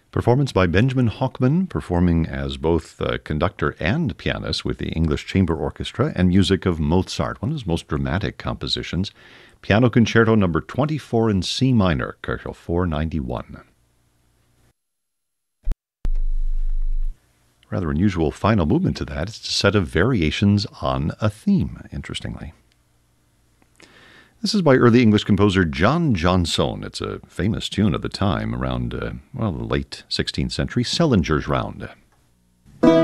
Performance by Benjamin Hochman, performing as both conductor and pianist with the English Chamber Orchestra, and music of Mozart, one of his most dramatic compositions. Piano Concerto number 24 in C minor, Köchel 491. Rather unusual final movement to that. It's a set of variations on a theme, interestingly. This is by early English composer John Johnson. It's a famous tune of the time, around, the late 16th century, Sellinger's Round.